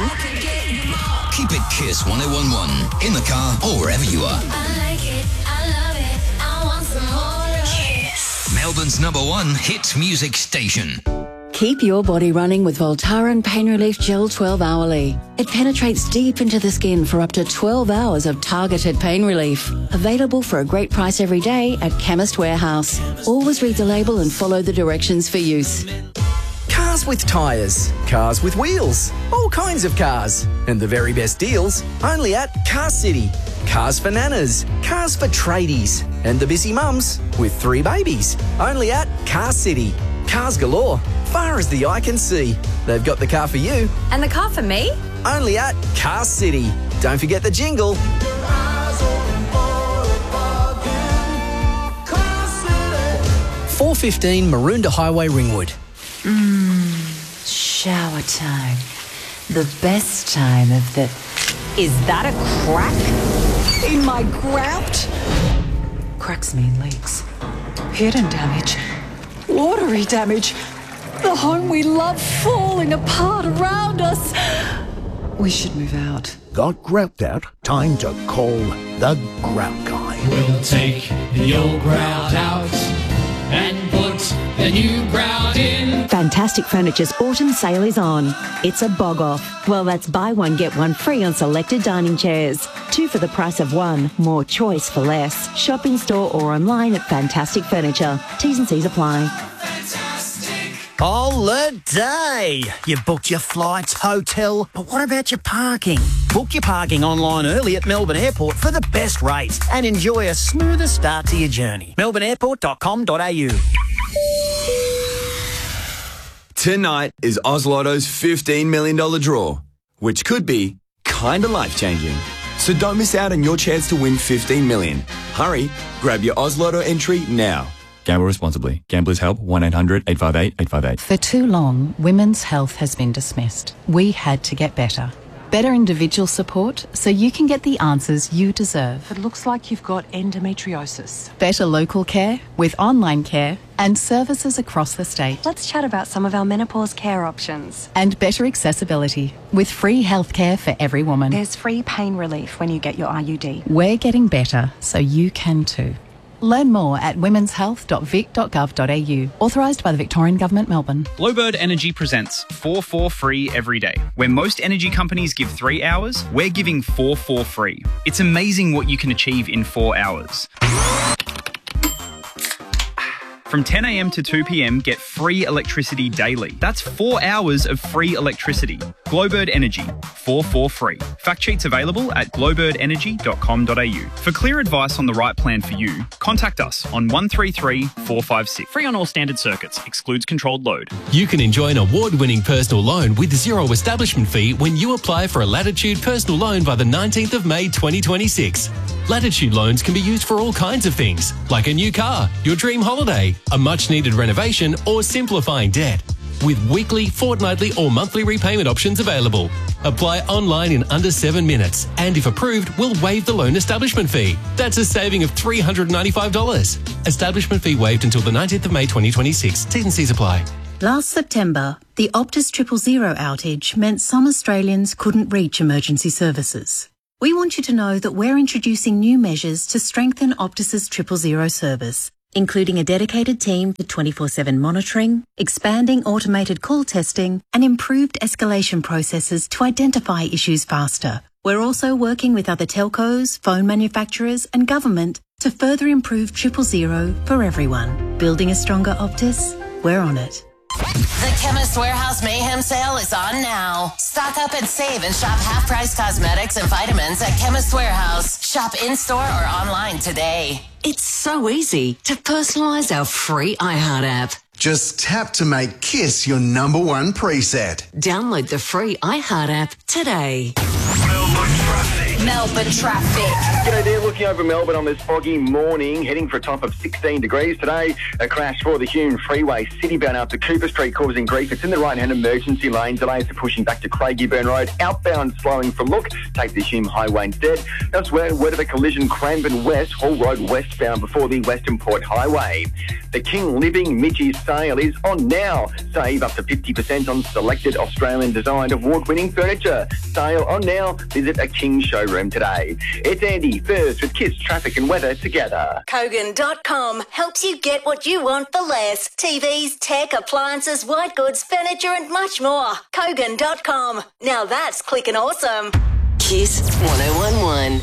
Keep it Kiss 1011 in the car or wherever you are. I like it, I love it, I want some more of it. Melbourne's #1 hit music station. Keep your body running with Voltaren Pain Relief Gel 12 hourly. It penetrates deep into the skin for up to 12 hours of targeted pain relief. Available for a great price every day at Chemist Warehouse. Always read the label and follow the directions for use. Cars with tyres, cars with wheels, all kinds of cars. And the very best deals only at Car City. Cars for nanas, cars for tradies, and the busy mums with 3 babies. Only at Car City. Cars galore, far as the eye can see. They've got the car for you. And the car for me? Only at Car City. Don't forget the jingle. 415 Maroondah Highway, Ringwood. Shower time. The best time of the... Is that a crack in my grout? Cracks mean leaks. Hidden damage. Watery damage. The home we love falling apart around us. We should move out. Got grout out? Time to call the Grout Guy. We'll take the old grout out and put the new grout in. Fantastic Furniture's autumn sale is on. It's a bog off. Well, that's buy one, get one free on selected dining chairs. 2 for the price of 1. More choice for less. Shop in store or online at Fantastic Furniture. T's and C's apply. Holiday! You booked your flights, hotel, but what about your parking? Book your parking online early at Melbourne Airport for the best rates and enjoy a smoother start to your journey. melbourneairport.com.au. Tonight is Oz Lotto's $15 million draw, which could be kinda life-changing. So don't miss out on your chance to win $15 million. Hurry, grab your Oz Lotto entry now. Gamble responsibly. Gamblers Help 1-800-858-858. For too long, women's health has been dismissed. We had to get better. Better individual support so you can get the answers you deserve. It looks like you've got endometriosis. Better local care with online care and services across the state. Let's chat about some of our menopause care options. And better accessibility with free healthcare for every woman. There's free pain relief when you get your IUD. We're getting better so you can too. Learn more at womenshealth.vic.gov.au. Authorised by the Victorian Government, Melbourne. Bluebird Energy presents 4 for free every day. Where most energy companies give 3 hours, we're giving 4 for free. It's amazing what you can achieve in 4 hours. From 10 a.m. to 2 p.m, get free electricity daily. That's 4 hours of free electricity. Glowbird Energy, 4 for free. Fact sheets available at glowbirdenergy.com.au. For clear advice on the right plan for you, contact us on 133 456. Free on all standard circuits. Excludes controlled load. You can enjoy an award-winning personal loan with zero establishment fee when you apply for a Latitude personal loan by the 19th of May 2026. Latitude loans can be used for all kinds of things, like a new car, your dream holiday, a much-needed renovation, or simplifying debt. With weekly, fortnightly, or monthly repayment options available. Apply online in under 7 minutes, and if approved, we'll waive the loan establishment fee. That's a saving of $395. Establishment fee waived until the 19th of May 2026. T's and C's apply. Last September, the Optus 000 outage meant some Australians couldn't reach emergency services. We want you to know that we're introducing new measures to strengthen Optus's 000 service, including a dedicated team for 24/7 monitoring, expanding automated call testing, and improved escalation processes to identify issues faster. We're also working with other telcos, phone manufacturers, and government to further improve 000 for everyone. Building a stronger Optus? We're on it. The Chemist Warehouse Mayhem Sale is on now. Stock up and save and shop half-price cosmetics and vitamins at Chemist Warehouse. Shop in-store or online today. It's so easy to personalise our free iHeart app. Just tap to make Kiss your #1 preset. Download the free iHeart app today. Melbourne traffic. G'day there, looking over Melbourne on this foggy morning, heading for a top of 16 degrees today. A crash for the Hume Freeway, citybound out to Cooper Street causing grief. It's in the right-hand emergency lane. Delays are pushing back to Craigieburn Road. Outbound slowing from Look. Take the Hume Highway instead. Elsewhere, word of a collision, Cranbourne West, Hall Road westbound before the Western Port Highway. The King Living Mitchie's sale is on now. Save up to 50% on selected Australian-designed award-winning furniture. Sale on now. Visit a King showroom today. It's Andy, first with Kiss Traffic and Weather together. Kogan.com helps you get what you want for less. TVs, tech, appliances, white goods, furniture and much more. Kogan.com. Now that's clicking awesome. Kiss 1011.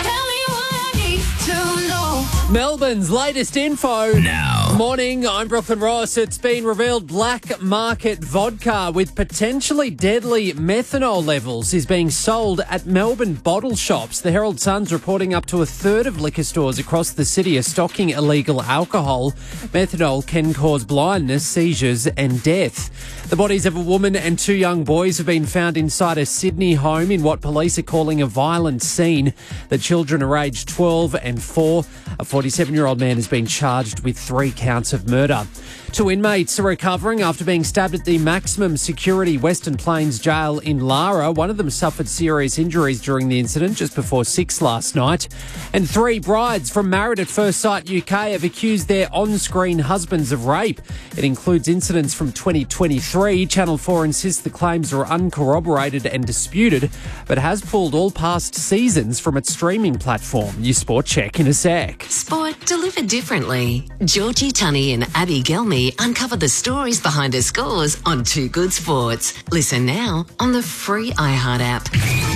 Melbourne's latest info. Now. Morning, I'm Brooklyn Ross. It's been revealed black market vodka with potentially deadly methanol levels is being sold at Melbourne bottle shops. The Herald Sun's reporting up to a third of liquor stores across the city are stocking illegal alcohol. Methanol can cause blindness, seizures and death. The bodies of a woman and 2 young boys have been found inside a Sydney home in what police are calling a violent scene. The children are aged 12 and 4. A 47-year-old man has been charged with 3 counts of murder. 2 inmates are recovering after being stabbed at the maximum security Western Plains jail in Lara. One of them suffered serious injuries during the incident just before 6 last night. And 3 brides from Married at First Sight UK have accused their on-screen husbands of rape. It includes incidents from 2023. Channel 4 insists the claims are uncorroborated and disputed, but has pulled all past seasons from its streaming platform. Your Sport Check in a sec. Sport delivered differently. Georgie Tunney and Abby Gelmy uncover the stories behind her scores on Too Good Sports. Listen now on the free iHeart app.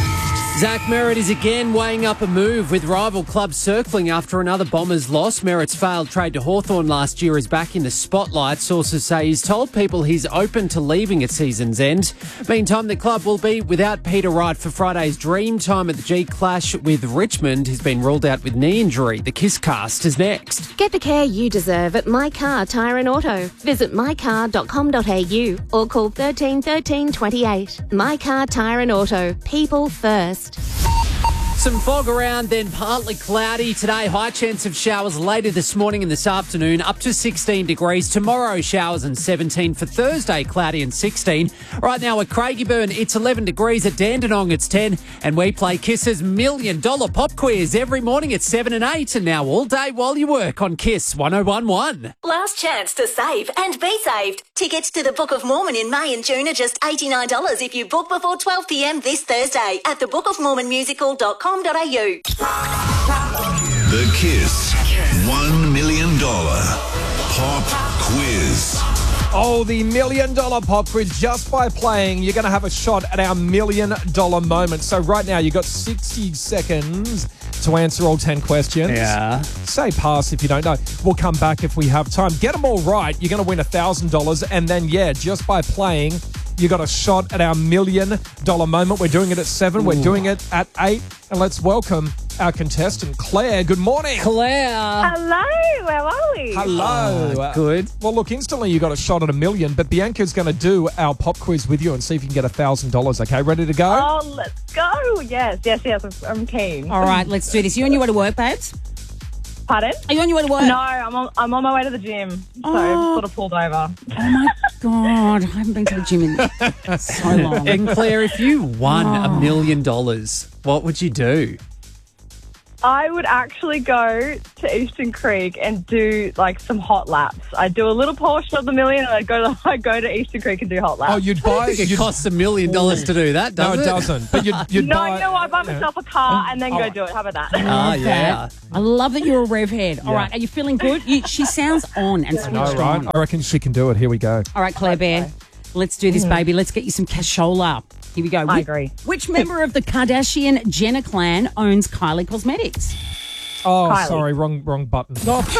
Zach Merritt is again weighing up a move with rival clubs circling after another Bombers loss. Merritt's failed trade to Hawthorn last year is back in the spotlight. Sources say he's told people he's open to leaving at season's end. Meantime, the club will be without Peter Wright for Friday's dream time at the G Clash with Richmond. He's been ruled out with knee injury. The Kiss Cast is next. Get the care you deserve at My Car Tyre and Auto. Visit mycar.com.au or call 13 13 28. My Car Tyre and Auto. People first. Some fog around, then partly cloudy today. High chance of showers later this morning and this afternoon, up to 16 degrees. Tomorrow, showers and 17. For Thursday, cloudy and 16. Right now at Craigieburn, it's 11 degrees. At Dandenong, it's 10. And we play Kiss's $1 Million Pop Quiz every morning at 7 and 8. And now all day while you work on Kiss 1011. Last chance to save and be saved. Tickets to the Book of Mormon in May and June are just $89 if you book before 12 p.m. this Thursday at thebookofmormonmusical.com. The Kiss $1 Million Pop Quiz. Oh, the $1 Million Pop Quiz. Just by playing, you're going to have a shot at our $1 Million moment. So right now, you've got 60 seconds to answer all 10 questions. Yeah. Say pass if you don't know. We'll come back if we have time. Get them all right. You're going to win $1,000. And then, just by playing, you got a shot at our $1 Million moment. We're doing it at 7. We're doing it at 8. And let's welcome our contestant, Claire. Good morning. Claire. Hello. How are we? Hello. Good. Well, look, instantly you got a shot at $1 million, but Bianca's going to do our pop quiz with you and see if you can get $1,000. Okay, ready to go? Oh, let's go. Yes. I'm keen. All right, let's do this. You on your way to work, babes? Pardon? Are you on your way to work? No, I'm on my way to the gym. So I've sort of pulled over. Oh, my God. I haven't been to the gym in so long. And Claire, if you won $1 million, what would you do? I would actually go to Eastern Creek and do like some hot laps. I'd do a little portion of the $1 million and I'd go to Eastern Creek and do hot laps. Oh, you'd buy... It costs $1 million to do that, doesn't it? No, it doesn't. But you'd no, buy... you know what? I'd buy myself a car and then go do it. How about that? Ah, yeah. I love that you're a rev head. All right, are you feeling good? She sounds on and switched on. I reckon she can do it. Here we go. All right, Claire Bear, let's do this, baby. Let's get you some cashola. Here we go. I agree. Which member of the Kardashian-Jenner clan owns Kylie Cosmetics? Oh, Kylie. sorry, wrong button.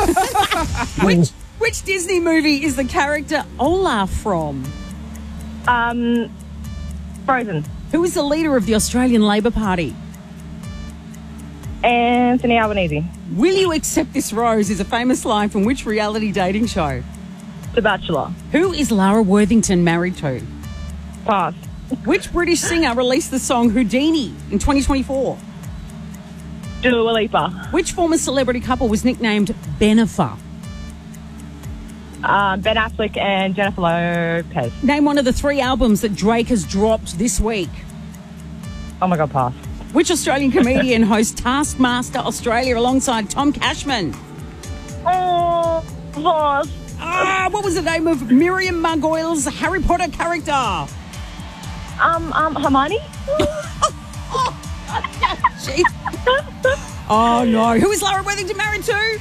Which Disney movie is the character Olaf from? Frozen. Who is the leader of the Australian Labor Party? Anthony Albanese. Will you accept this rose is a famous line from which reality dating show? The Bachelor. Who is Lara Worthington married to? Pass. Which British singer released the song Houdini in 2024? Dua Lipa. Which former celebrity couple was nicknamed Bennifer? Ben Affleck and Jennifer Lopez. Name one of the 3 albums that Drake has dropped this week. Oh my God, pass. Which Australian comedian hosts Taskmaster Australia alongside Tom Cashman? Oh, pass. What was the name of Miriam Margolyes's Harry Potter character? Hermione? Oh no. Who is Lara Worthington married to?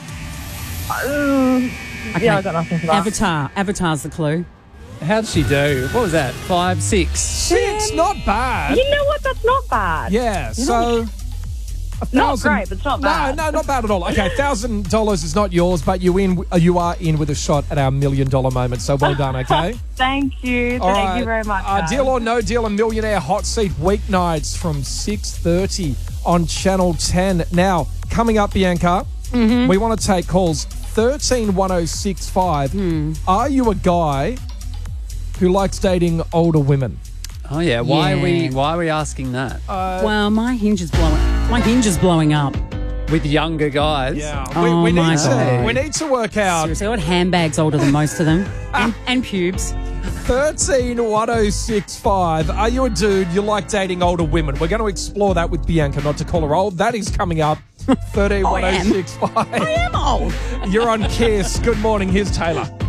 Yeah, I got nothing for that. Avatar. Avatar's the clue. How'd she do? What was that? 5, 6? 6, not bad. You know what? That's not bad. Yeah, so... Not great, but it's not bad. No, not bad at all. Okay, $1,000 is not yours, but you are in with a shot at our $1 million moment, so well done, okay? Thank you. Thank you very much, guys. Deal or No Deal, a millionaire hot seat weeknights from 6:30 on Channel 10. Now, coming up, Bianca, we want to take calls 131065. Are you a guy who likes dating older women? Oh yeah. Why are we asking that? Well, my hinge is blowing up. With younger guys. Yeah. Oh we my need God. we need to work out. Seriously, what handbags older than most of them? and pubes. 131065. Are you a dude you like dating older women? We're going to explore that with Bianca, not to call her old. That is coming up. 131065. I am old. You're on Kiss. Good morning. Here's Taylor.